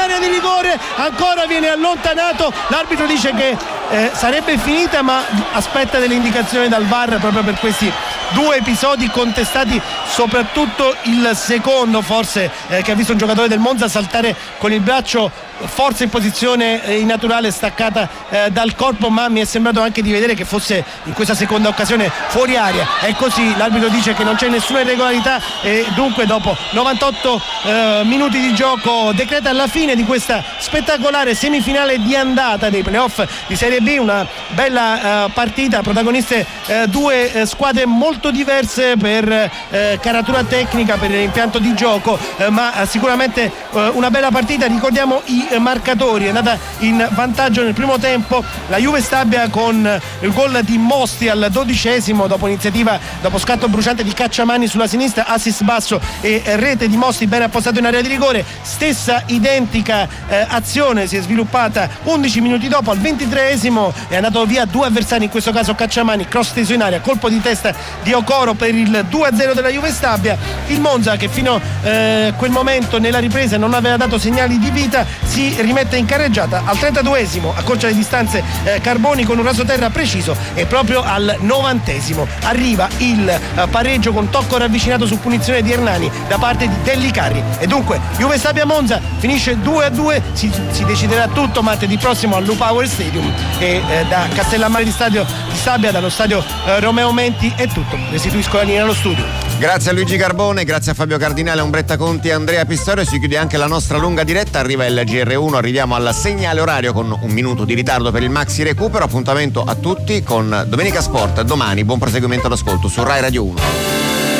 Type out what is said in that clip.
area di rigore, ancora viene allontanato, l'arbitro dice che sarebbe finita, ma aspetta delle indicazioni dal VAR proprio per questi due episodi contestati, soprattutto il secondo forse che ha visto un giocatore del Monza saltare con il braccio forse in posizione innaturale, staccata dal corpo, ma mi è sembrato anche di vedere che fosse in questa seconda occasione fuori area. È così, l'arbitro dice che non c'è nessuna irregolarità e dunque dopo 98 minuti di gioco decreta la fine di questa spettacolare semifinale di andata dei playoff di Serie B. Una bella partita, protagoniste due squadre molto diverse per caratura tecnica, per impianto di gioco, ma sicuramente una bella partita. Ricordiamo i marcatori: è andata in vantaggio nel primo tempo la Juve Stabia con il gol di Mosti al 12esimo dopo scatto bruciante di Cacciamani sulla sinistra, assist basso e rete di Mosti ben appostato in area di rigore. Stessa identica azione si è sviluppata 11 minuti dopo, al 23esimo è andato via due avversari, in questo caso Cacciamani, cross teso in aria, colpo di testa di Okoro per il 2-0 della Juve Stabia. Il Monza, che fino a quel momento nella ripresa non aveva dato segnali di vita, si rimette in carreggiata. Al 32esimo accorcia le distanze Carboni con un rasoterra preciso, e proprio al 90esimo arriva il pareggio con tocco ravvicinato su punizione di Hernani da parte di Dellicarri, e dunque Juve Stabia Monza finisce 2-2. Si deciderà tutto martedì prossimo al Lupower Stadium, e da Castellammare di Stabia, dallo stadio Romeo Menti, è tutto. Restituisco la linea allo studio. Grazie a Luigi Carbone, grazie a Fabio Cardinale, Umbretta Conti e Andrea Pistorio. Si chiude anche la nostra lunga diretta, arriva il GR1, arriviamo al segnale orario con un minuto di ritardo per il maxi recupero. Appuntamento a tutti con Domenica Sport domani. Buon proseguimento all'ascolto su Rai Radio 1.